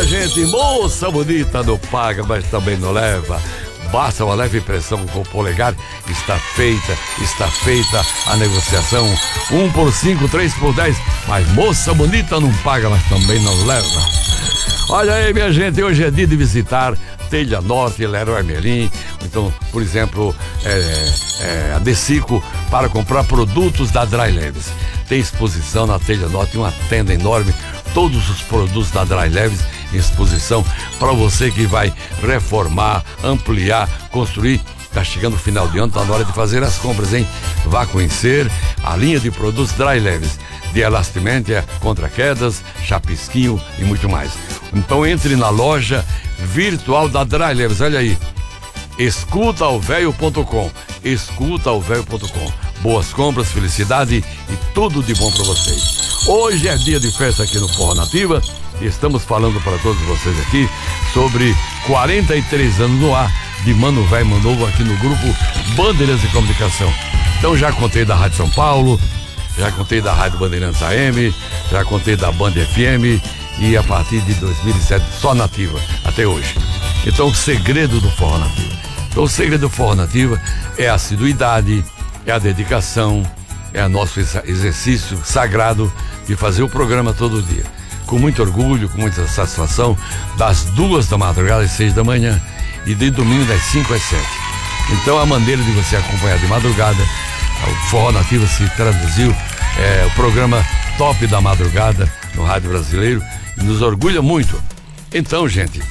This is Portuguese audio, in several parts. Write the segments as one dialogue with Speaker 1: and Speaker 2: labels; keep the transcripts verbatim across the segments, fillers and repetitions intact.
Speaker 1: gente, moça bonita não paga, mas também não leva. Basta uma leve pressão com o polegar, está feita, está feita a negociação. Um por cinco, três por dez, mas moça bonita não paga, mas também não leva. Olha aí, minha gente, hoje é dia de visitar Telha Norte, Leroy Merlin. Então, por exemplo, é, é, a Decico para comprar produtos da Dry Leves. Tem exposição na Telha Norte, uma tenda enorme, todos os produtos da Dry Leves em exposição para você que vai reformar, ampliar, construir. Tá chegando o final de ano, tá na hora de fazer as compras, hein? Vá conhecer a linha de produtos Dry Leves, de elastimentia, contra quedas, chapisquinho e muito mais. Então entre na loja virtual da Dry Leves, olha aí, escuta o velho ponto com, escuta o velho ponto com. Boas compras, felicidade e tudo de bom para vocês. Hoje é dia de festa aqui no Forró Nativa e estamos falando para todos vocês aqui sobre quarenta e três anos no ar de Mano Velho Mano Novo aqui no grupo Bandeirantes de Comunicação. Então já contei da Rádio São Paulo, já contei da Rádio Bandeirantes A M, já contei da Band F M e a partir de dois mil e sete só Nativa até hoje. Então o segredo do Forró Nativa. Então o segredo do Forró Nativa é a assiduidade, é a dedicação, é o nosso exercício sagrado de fazer o programa todo dia. Com muito orgulho, com muita satisfação, das duas da madrugada às seis da manhã e de domingo das cinco às sete. Então a maneira de você acompanhar de madrugada, o Forró Nativa se traduziu, é o programa top da madrugada no Rádio Brasileiro e nos orgulha muito. Então, gente,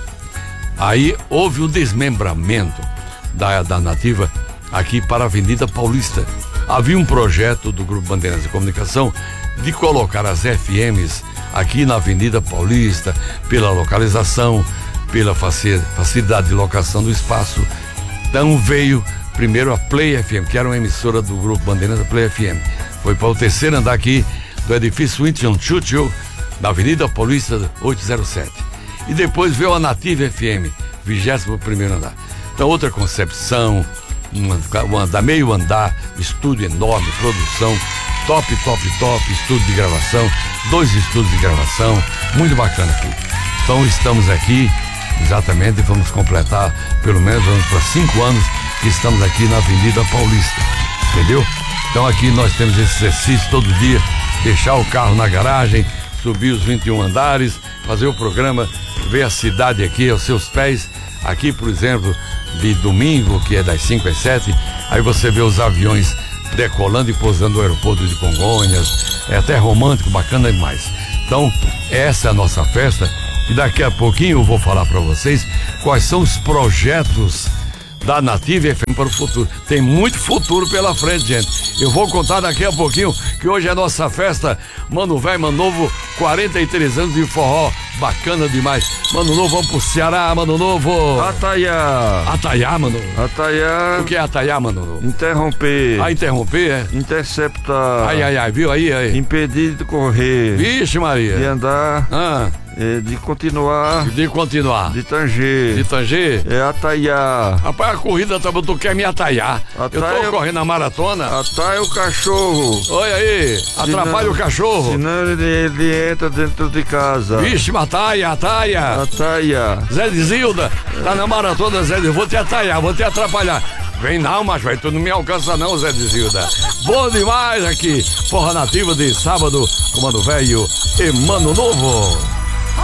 Speaker 1: aí houve o desmembramento da, da Nativa aqui para a Avenida Paulista. Havia um projeto do Grupo Bandeirantes de Comunicação de colocar as F Ms aqui na Avenida Paulista, pela localização, pela facilidade de locação do espaço. Então veio primeiro a Play F M, que era uma emissora do Grupo Bandeirantes, a Play F M. Foi para o terceiro andar aqui do edifício Winston Churchill, na Avenida Paulista oitocentos e sete. E depois veio a Nativa F M, vigésimo primeiro andar. Então outra concepção, um andar, meio andar, estúdio enorme, produção, top, top, top, estúdio de gravação, dois estúdios de gravação, muito bacana aqui. Então estamos aqui, exatamente, vamos completar, pelo menos vamos para cinco anos que estamos aqui na Avenida Paulista, entendeu? Então aqui nós temos esse exercício todo dia, deixar o carro na garagem, subir os vinte e um andares, fazer o programa, ver a cidade aqui aos seus pés. Aqui, por exemplo, de domingo, que é das cinco às sete, aí você vê os aviões decolando e pousando no aeroporto de Congonhas, é até romântico, bacana demais. Então, essa é a nossa festa e daqui a pouquinho eu vou falar para vocês quais são os projetos da Nativa F M para o futuro. Tem muito futuro pela frente, gente. Eu vou contar daqui a pouquinho que hoje é a nossa festa Mano Velho Mano Novo, quarenta e três anos de forró, bacana demais. Mano Novo, vamos pro Ceará, Mano Novo.
Speaker 2: Ataiá.
Speaker 1: Ataiá, Mano.
Speaker 2: Ataiá.
Speaker 1: O que é ataiá, Mano Novo?
Speaker 2: Interromper.
Speaker 1: Ah, interromper, é?
Speaker 2: Interceptar.
Speaker 1: Ai, ai, ai, viu aí, aí?
Speaker 2: Impedir de correr.
Speaker 1: Vixe, Maria.
Speaker 2: De andar.
Speaker 1: Ah.
Speaker 2: É, de continuar.
Speaker 1: De continuar.
Speaker 2: De tanger.
Speaker 1: De tanger?
Speaker 2: É ataiar.
Speaker 1: Rapaz, a corrida também, tu quer me ataiar.
Speaker 2: Ataia,
Speaker 1: eu tô correndo a maratona.
Speaker 2: Ataia o cachorro.
Speaker 1: Olha aí, atrapalha
Speaker 2: senão,
Speaker 1: o cachorro.
Speaker 2: Senão ele, ele entra dentro de casa.
Speaker 1: Vixe, ataia, ataia.
Speaker 2: Ataia.
Speaker 1: Zé de Zilda, tá na maratona, Zé de Zilda. Vou te ataiar, vou te atrapalhar. Vem não, mas vai, tu não me alcança não, Zé de Zilda. Bom demais aqui. Forró Nativa de sábado, com Mano Velho e Mano Novo.